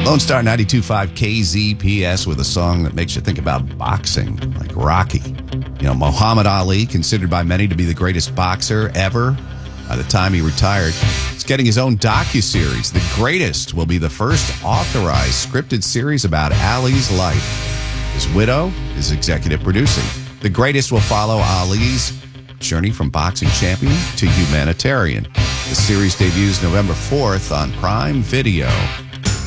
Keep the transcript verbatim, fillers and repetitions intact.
Lone Star ninety-two point five K Z P S with a song that makes you think about boxing, like Rocky. You know, Muhammad Ali, considered by many to be the greatest boxer ever, by the time he retired, he's getting his own docuseries. The Greatest will be the first authorized scripted series about Ali's life. His widow is executive producing. The Greatest will follow Ali's journey from boxing champion to humanitarian. The series debuts November fourth on Prime Video.